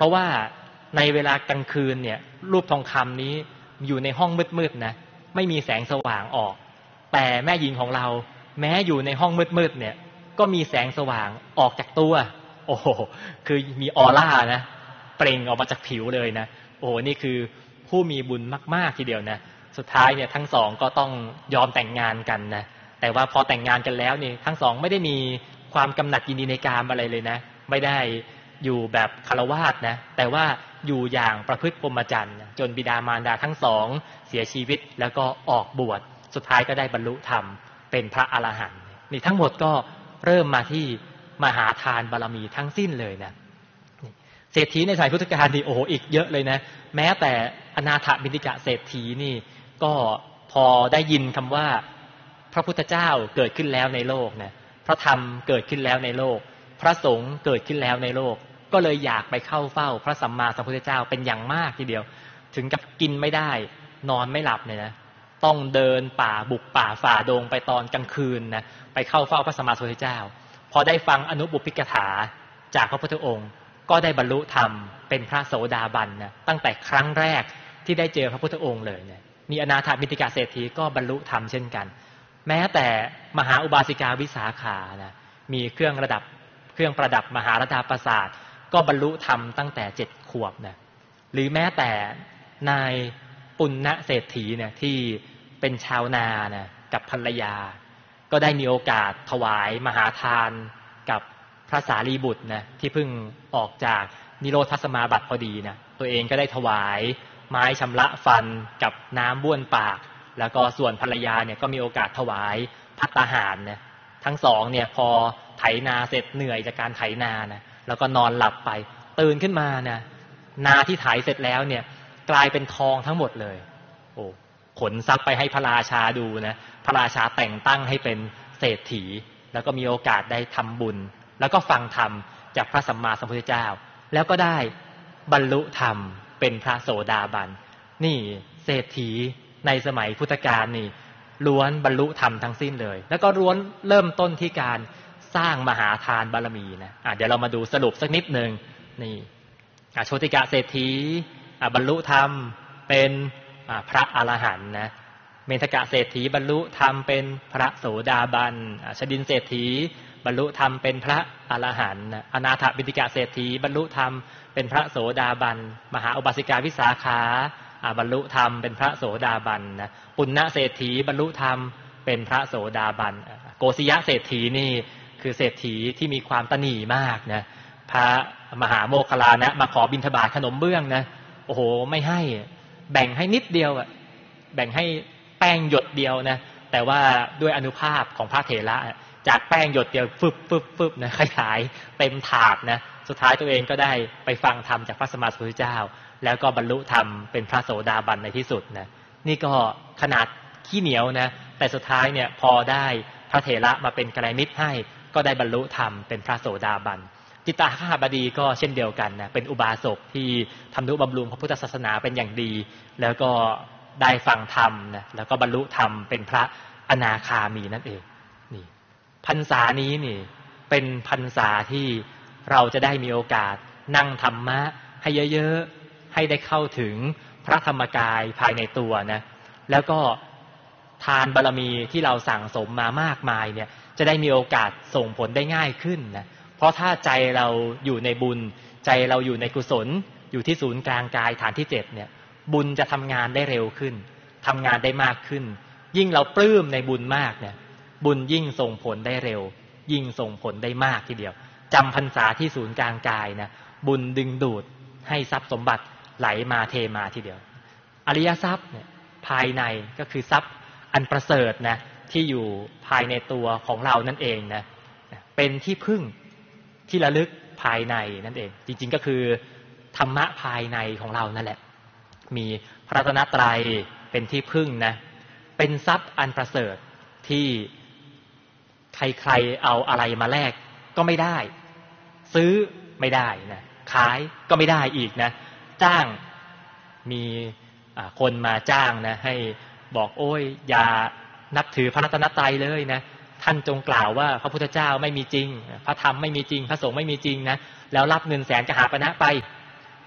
ราะว่าในเวลากลางคืนเนี่ยรูปทองคำนี้อยู่ในห้องมืดๆนะไม่มีแสงสว่างออกแต่แม่หญิงของเราแม้อยู่ในห้องมืดๆเนี่ยก็มีแสงสว่างออกจากตัวโอ้โหคือมีออร่านะเปล่งออกมาจากผิวเลยนะโอ้โหนี่คือผู้มีบุญมากๆทีเดียวนะสุดท้ายเนี่ยทั้งสองก็ต้องยอมแต่งงานกันนะแต่ว่าพอแต่งงานกันแล้วนี่ทั้งสองไม่ได้มีความกำหนัดยินดีในกามอะไรเลยนะไม่ได้อยู่แบบฆราวาสนะแต่ว่าอยู่อย่างประพฤติพรหมจรรย์จนบิดามารดาทั้งสองเสียชีวิตแล้วก็ออกบวชสุดท้ายก็ได้บรรลุธรรมเป็นพระอรหันต์นี่ทั้งหมดก็เริ่มมาที่มหาทานบารมีทั้งสิ้นเลยนะเศรษฐีในสมัยพุทธกาลนี่โอ้โหอีกเยอะเลยนะแม้แต่อนาถบิณฑิกะเศรษฐีนี่ก็พอได้ยินคำว่าพระพุทธเจ้าเกิดขึ้นแล้วในโลกนะพระธรรมเกิดขึ้นแล้วในโลกพระสงฆ์เกิดขึ้นแล้วในโลกก็เลยอยากไปเข้าเฝ้าพระสัมมาสัมพุทธเจ้าเป็นอย่างมากทีเดียวถึงกับกินไม่ได้นอนไม่หลับเลยนะต้องเดินป่าบุกป่าฝ่าดงไปตอนกลางคืนนะไปเข้าเฝ้าพระสัมมาสัมพุทธเจ้าพอได้ฟังอนุบุพพิกถาจากพระพุทธองค์ก็ได้บรรลุธรรมเป็นพระโสดาบันนะตั้งแต่ครั้งแรกที่ได้เจอพระพุทธองค์เลยเนี่ยมีอนาถบิณฑิกะเศรษฐีก็บรรลุธรรมเช่นกันแม้แต่มหาอุบาสิกาวิสาขานะมีเครื่องประดับมหาราชาปราสาทก็บรรลุธรรมตั้งแต่7 ขวบนะหรือแม้แต่นายปุณณเศรษฐีเนี่ยที่เป็นชาวนานะกับภรรยาก็ได้มีโอกาสถวายมหาทานกับพระสารีบุตรนะที่เพิ่งออกจากนิโรธสมาบัติพอดีนะตัวเองก็ได้ถวายไม้ชำระฟันกับน้ำบ้วนปากแล้วก็ส่วนภรรยาเนี่ยก็มีโอกาสถวายภัตตาหารนะทั้งสองเนี่ยพอไถนาเสร็จเหนื่อยจากการไถนานะแล้วก็นอนหลับไปตื่นขึ้นมานะนาที่ไถเสร็จแล้วเนี่ยกลายเป็นทองทั้งหมดเลยโอ้ขนทรัพย์ไปให้พระราชาดูนะพระราชาแต่งตั้งให้เป็นเศรษฐีแล้วก็มีโอกาสได้ทำบุญแล้วก็ฟังธรรมจากพระสัมมาสัมพุทธเจ้าแล้วก็ได้บรรลุธรรมเป็นพระโสดาบันนี่เศรษฐีในสมัยพุทธกาลนี่ล้วนบรรลุธรรมทั้งสิ้นเลยแล้วก็ล้วนเริ่มต้นที่การสร้างมหาทานบารมีนะเดี๋ยวเรามาดูสรุปสักนิดนึงนี่โชติกะเศรษฐีบรรลุธรรมเป็นพระอรหันต์นะเมธกะเศรษฐีบรรลุธรรมเป็นพระโสดาบันชดินเศรษฐีบรรลุธรรมเป็นพระอรหันต์อนาถบิณฑิกะเศรษฐีบรรลุธรรมเป็นพระโสดาบันมหาอุบาสิกาวิสาขาบรรลุธรรมเป็นพระโสดาบันนะปุณณเศรษฐีบรรลุธรรมเป็นพระโสดาบันโกสิยะเศรษฐีนี่คือเศรษฐีที่มีความตนีมากนะพระมหาโมคคัลลานะมาขอบิณฑบาตขนมเบื้องนะโอ้โหไม่ให้แบ่งให้นิดเดียวแบ่งให้แป้งหยดเดียวนะแต่ว่าด้วยอนุภาพของพระเถระจากแป้งหยดเดียวฟึบนะขยายเต็มถาดนะสุดท้ายตัวเองก็ได้ไปฟังธรรมจากพระสัมมาสัมพุทธเจ้าแล้วก็บรรลุธรรมเป็นพระโสดาบันในที่สุดนะนี่ก็ขนาดขี้เหนียวนะแต่สุดท้ายเนี่ยพอได้พระเถระมาเป็นกัลยาณมิตรให้ก็ได้บรรลุธรรมเป็นพระโสดาบันจิตตคหบดีก็เช่นเดียวกันนะเป็นอุบาสกที่ทำนุบำรุงพระพุทธศาสนาเป็นอย่างดีแล้วก็ได้ฟังธรรมนะแล้วก็บรรลุธรรมเป็นพระอนาคามีนั่นเองนี่พรรษานี้นี่เป็นพรรษาที่เราจะได้มีโอกาสนั่งธรรมะให้เยอะๆให้ได้เข้าถึงพระธรรมกายภายในตัวนะแล้วก็ทานบารมีที่เราสั่งสมมามากมายเนี่ยจะได้มีโอกาสส่งผลได้ง่ายขึ้นนะเพราะถ้าใจเราอยู่ในบุญใจเราอยู่ในกุศลอยู่ที่ศูนย์กลางกายฐานที่7เนี่ยบุญจะทำงานได้เร็วขึ้นทำงานได้มากขึ้นยิ่งเราปลื้มในบุญมากเนี่ยบุญยิ่งส่งผลได้เร็วยิ่งส่งผลได้มากทีเดียวจำพรรษาที่ศูนย์กลางกายนะบุญดึงดูดให้ทรัพย์สมบัติไหลมาเทมาทีเดียวอริยทรัพย์เนี่ยภายในก็คือทรัพย์อันประเสริฐนะที่อยู่ภายในตัวของเรานั่นเองนะเป็นที่พึ่งที่ระลึกภายในนั่นเองจริงๆก็คือธรรมะภายในของเรานั่นแหละมีพระรัตนตรัยเป็นที่พึ่งนะเป็นทรัพย์อันประเสริฐที่ใครๆเอาอะไรมาแลกก็ไม่ได้ซื้อไม่ได้นะขายก็ไม่ได้อีกนะจ้างมีคนมาจ้างนะให้บอกโอ้ยอย่านับถือพระรัตนตรัยเลยนะท่านจงกล่าวว่าพระพุทธเจ้าไม่มีจริงพระธรรมไม่มีจริงพระสงฆ์ไม่มีจริงนะแล้วรับเงินแสนกหาปณะไป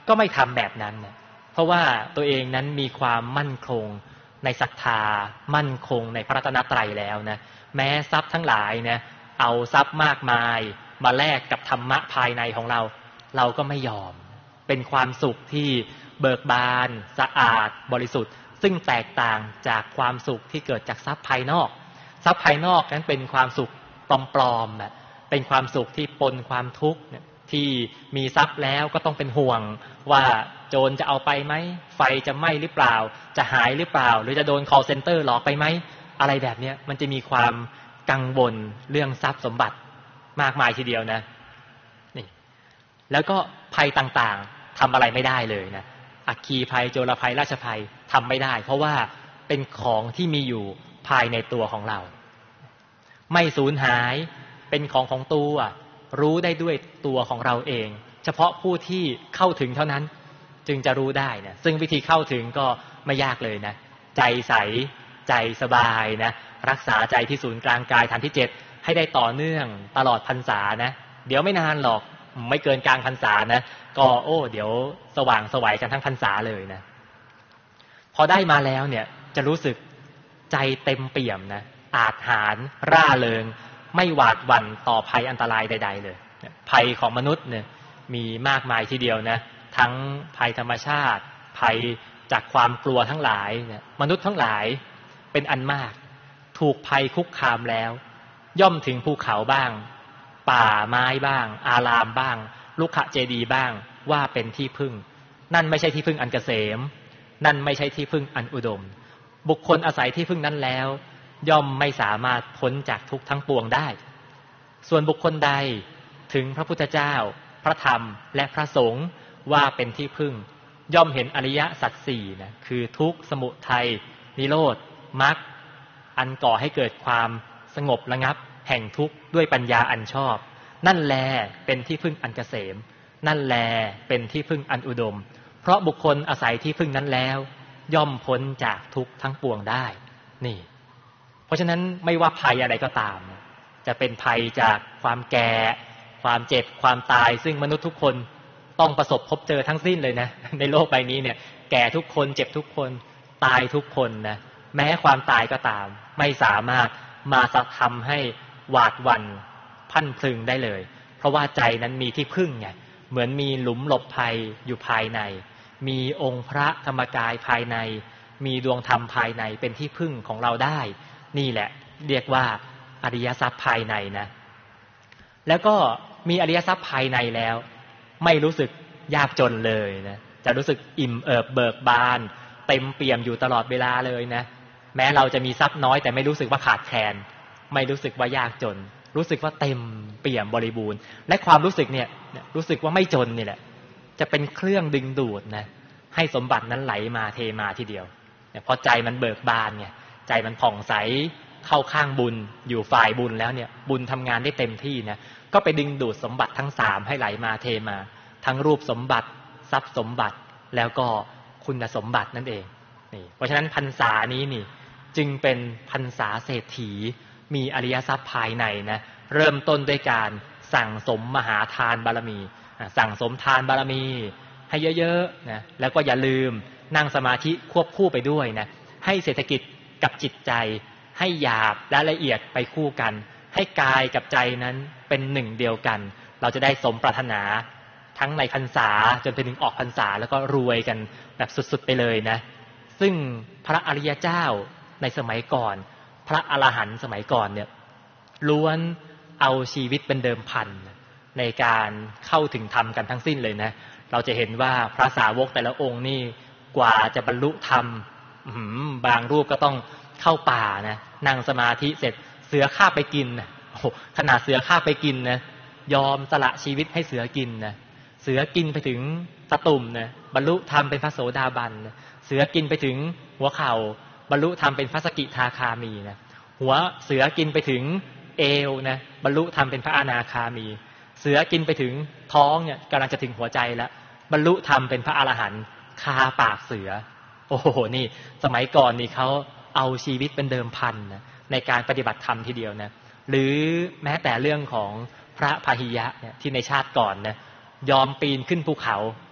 ก็ไม่ทำแบบนั้นนะเพราะว่าตัวเองนั้นมีความมั่นคงในศรัทธามั่นคงในพระรัตนตรัยแล้วนะแม้ทรัพย์ทั้งหลายนะเอาทรัพย์มากมายมาแลกกับธรรมะภายในของเราเราก็ไม่ยอมเป็นความสุขที่เบิกบานสะอาดบริสุทธิ์ซึ่งแตกต่างจากความสุขที่เกิดจากทรัพย์ภายนอกทรัพย์ภายนอกนั้นเป็นความสุขปลอมๆเป็นความสุขที่ปนความทุกข์ที่มีทรัพย์แล้วก็ต้องเป็นห่วงว่าโจรจะเอาไปไหมไฟจะไหม้หรือเปล่าจะหายหรือเปล่าหรือจะโดน call center หลอกไปไหมอะไรแบบนี้มันจะมีความกังวลเรื่องทรัพย์สมบัติมากมายทีเดียวนะนี่แล้วก็ภัยต่างๆทำอะไรไม่ได้เลยนะอัคคีภัยโจรภัยราชภัยทำไม่ได้เพราะว่าเป็นของที่มีอยู่ภายในตัวของเราไม่สูญหายเป็นของตัวรู้ได้ด้วยตัวของเราเองเฉพาะผู้ที่เข้าถึงเท่านั้นจึงจะรู้ได้นะซึ่งวิธีเข้าถึงก็ไม่ยากเลยนะใจใสใจสบายนะรักษาใจที่ศูนย์กลางกายฐานที่7ให้ได้ต่อเนื่องตลอดพรรษานะเดี๋ยวไม่นานหรอกไม่เกินกลางพรรษานะก็เดี๋ยวสว่างไสวกันทั้งพรรษาเลยนะพอได้มาแล้วเนี่ยจะรู้สึกใจเต็มเปี่ยมนะอาจหาญร่าเริงไม่หวาดหวั่นต่อภัยอันตรายใดๆเลยภัยของมนุษย์เนี่ยมีมากมายทีเดียวนะทั้งภัยธรรมชาติภัยจากความกลัวทั้งหลายเนี่ยมนุษย์ทั้งหลายเป็นอันมากถูกภัยคุกคามแล้วย่อมถึงภูเขาบ้างป่าไม้บ้างอารามบ้างลุกขเจดีย์บ้างว่าเป็นที่พึ่งนั่นไม่ใช่ที่พึ่งอันเกษมนั่นไม่ใช่ที่พึ่งอันอุดมบุคคลอาศัยที่พึ่งนั้นแล้วย่อมไม่สามารถพ้นจากทุกข์ทั้งปวงได้ส่วนบุคคลใดถึงพระพุทธเจ้าพระธรรมและพระสงฆ์ว่าเป็นที่พึ่งย่อมเห็นอริยสัจสี่นะคือทุกข์สมุทัยนิโรธมรรคอันก่อให้เกิดความสงบระงับแห่งทุกข์ด้วยปัญญาอันชอบนั่นแลเป็นที่พึ่งอันเกษมนั่นแลเป็นที่พึ่งอันอุดมเพราะบุคคลอาศัยที่พึ่งนั้นแล้วย่อมพ้นจากทุกข์ทั้งปวงได้นี่เพราะฉะนั้นไม่ว่าภัยอะไรก็ตามจะเป็นภัยจากความแก่ความเจ็บความตายซึ่งมนุษย์ทุกคนต้องประสบพบเจอทั้งสิ้นเลยนะในโลกใบนี้เนี่ยแก่ทุกคนเจ็บทุกคนตายทุกคนนะแม้ความตายก็ตามไม่สามารถมาทำให้หวาดหวั่นพันพลึงได้เลยเพราะว่าใจนั้นมีที่พึ่งไงเหมือนมีหลุมหลบภัยอยู่ภายในมีองค์พระธรรมกายภายในมีดวงธรรมภายในเป็นที่พึ่งของเราได้นี่แหละเรียกว่าอริยทรัพย์ภายในนะแล้วก็มีอริยทรัพย์ภายในแล้วไม่รู้สึกยากจนเลยนะจะรู้สึกอิ่มเอิบเบิกบานเต็มเปี่ยมอยู่ตลอดเวลาเลยนะแม้เราจะมีทรัพย์น้อยแต่ไม่รู้สึกว่าขาดแคลนไม่รู้สึกว่ายากจนรู้สึกว่าเต็มเปี่ยมบริบูรณ์และความรู้สึกเนี่ยรู้สึกว่าไม่จนนี่แหละจะเป็นเครื่องดึงดูดนะให้สมบัตินั้นไหลมาเทมาทีเดียวพอใจมันเบิกบานเนี่ยใจมันผ่องใสเข้าข้างบุญอยู่ฝ่ายบุญแล้วเนี่ยบุญทำงานได้เต็มที่นะก็ไปดึงดูดสมบัติทั้ง3ให้ไหลมาเทมาทั้งรูปสมบัติทรัพย์สมบัติแล้วก็คุณสมบัตินั่นเองนี่เพราะฉะนั้นพรรษานี้นี่จึงเป็นพรรษาเศรษฐีมีอริยทรัพย์ภายในนะเริ่มต้นด้วยการสั่งสมมหาทานบารมีสั่งสมทานบารมีให้เยอะๆนะแล้วก็อย่าลืมนั่งสมาธิควบคู่ไปด้วยนะให้เศรษฐกิจกับจิตใจให้หยาบและละเอียดไปคู่กันให้กายกับใจนั้นเป็นหนึ่งเดียวกันเราจะได้สมปรารถนาทั้งในพรรษาจนไปถึงออกพรรษาแล้วก็รวยกันแบบสุดๆไปเลยนะซึ่งพระอริยเจ้าในสมัยก่อนพระอรหันต์สมัยก่อนเนี่ยล้วนเอาชีวิตเป็นเดิมพันในการเข้าถึงธรรมกันทั้งสิ้นเลยนะเราจะเห็นว่าพระสาวกแต่ละองค์นี่กว่าจะบรรลุธรรมบางรูปก็ต้องเข้าป่านะนั่งสมาธิเสร็จเสือฆ่าไปกินนะขนาดเสือฆ่าไปกินนะยอมสละชีวิตให้เสือกินนะเสือกินไปถึงตะตุ่มนะบรรลุธรรมเป็นพระโสดาบันนะเสือกินไปถึงหัวเข่าบรรลุธรรมเป็นพระสกิทาคามีนะหัวเสือกินไปถึงเอวนะบรรลุธรรมเป็นพระอนาคามีเสือกินไปถึงท้องเนี่ยกำลังจะถึงหัวใจแล้วบรรลุธรรมเป็นพระอรหันต์คาปากเสือโอ้โหนี่สมัยก่อนนี่เขาเอาชีวิตเป็นเดิมพันนะในการปฏิบัติธรรมทีเดียวนะหรือแม้แต่เรื่องของพระพาหิยะเนี่ยที่ในชาติก่อนนะยอมปีนขึ้นภูเขา